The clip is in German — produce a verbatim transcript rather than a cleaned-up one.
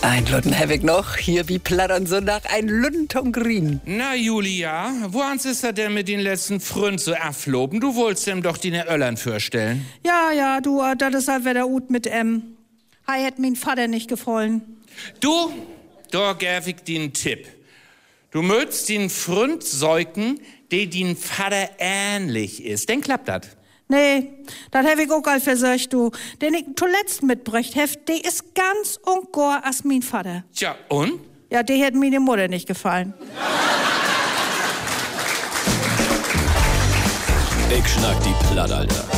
Ein Luden hab ich noch, hier wie plattern so nach ein Lündentongrin. Na, Julia, woans ist er denn mit den letzten Fründ so afloben? Du wolltest ihm doch die ne Öllern vorstellen. Ja, ja, du, das ist halt wieder gut mit em. Hei hätt mein Vater nicht gefallen. Du, da gäf ich dir einen Tipp. Du möchtest den Fründ säugen, der den Vater ähnlich ist. Dann klappt das. Nee, das hab ich auch all versucht, du. Den ich zuletzt mitbrächt hef, der ist ganz und gar als mein Vater. Tja, und? Ja, der hätt meine Mutter nicht gefallen. Ich schnack die Platt, Alter.